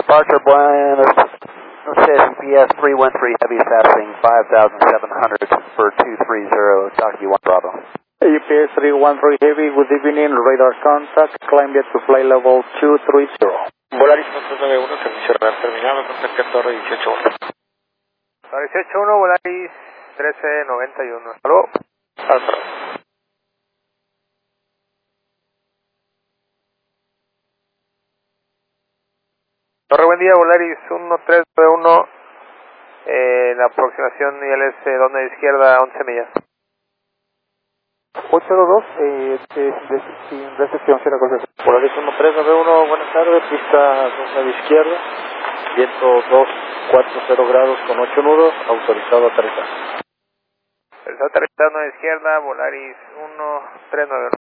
Departure Buenos CPS 313 Heavy passing 5,700 for 230, Taki 1 Bravo. UPS 313 Heavy, good evening, radar contact, climb yet to fly level 230. Volaris 391, servicio radar terminado, contacto a torre 18-1. Torre 18-1, Volaris 1391, hasta luego. Hasta luego. Torre, buen día, Volaris 1391, la aproximación ILS 2 de izquierda, 11 millas. 802, sin recepción, cierra cosa. Volaris 1391, buenas tardes, pista 2 de izquierda, viento 240 grados con 8 nudos, autorizado a aterrizar. Autorizado 2 de izquierda, Volaris 1391.